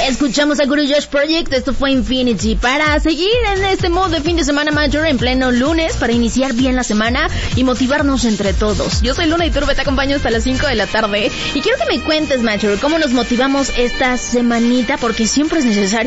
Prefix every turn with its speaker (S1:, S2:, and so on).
S1: Escuchamos a Guru Josh Project, esto fue Infinity, para seguir en este modo de fin de semana mayor en pleno lunes, para iniciar bien la semana y motivarnos entre todos. Yo soy Luna Iturbe, te acompaño hasta las 5 de la tarde y quiero que me cuentes, Major, cómo nos motivamos esta semanita, porque siempre es necesario